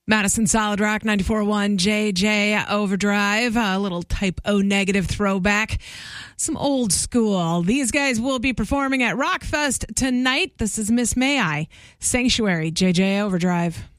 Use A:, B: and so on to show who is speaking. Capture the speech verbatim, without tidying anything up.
A: Madison Solid Rock ninety-four point one J J Overdrive, a little Type O negative throwback, some old school. These guys will be performing at Rockfest tonight. This is Miss May I, Sanctuary, J J Overdrive.